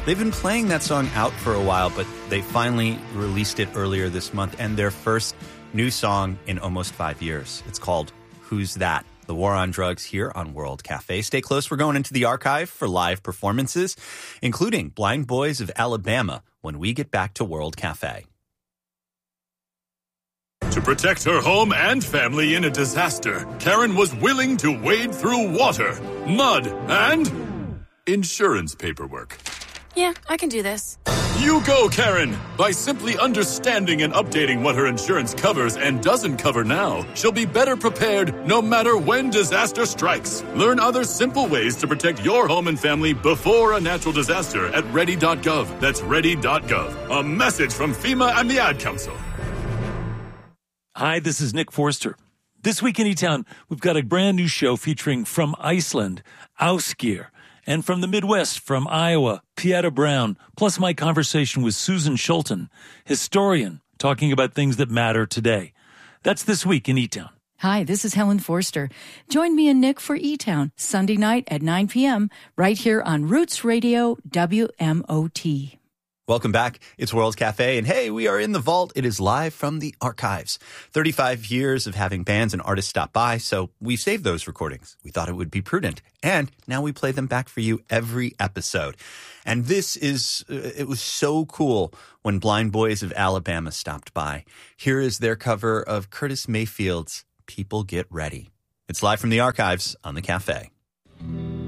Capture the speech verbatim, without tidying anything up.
They've been playing that song out for a while, but they finally released it earlier this month, and their first new song in almost five years. It's called Who's That? The War on Drugs here on World Cafe. Stay close. We're going into the archive for live performances, including Blind Boys of Alabama, when we get back to World Cafe. To protect her home and family in a disaster, Karen was willing to wade through water, mud, and insurance paperwork. Yeah, I can do this. You go, Karen! By simply understanding and updating what her insurance covers and doesn't cover now, she'll be better prepared no matter when disaster strikes. Learn other simple ways to protect your home and family before a natural disaster at ready dot gov. That's ready dot gov. A message from FEMA and the Ad Council. Hi, this is Nick Forster. This week in E-Town, we've got a brand new show featuring from Iceland, Ásgeir, and from the Midwest, from Iowa, Pieta Brown, plus my conversation with Susan Schulten, historian, talking about things that matter today. That's this week in E-Town. Hi, this is Helen Forster. Join me and Nick for E-Town, Sunday night at nine p.m., right here on Roots Radio W M O T. Welcome back. It's World Cafe, and hey, we are in the vault. It is live from the archives. thirty-five years of having bands and artists stop by, so we saved those recordings. We thought it would be prudent, and now we play them back for you every episode. And this is, uh, it was so cool when Blind Boys of Alabama stopped by. Here is their cover of Curtis Mayfield's People Get Ready. It's live from the archives on the Cafe.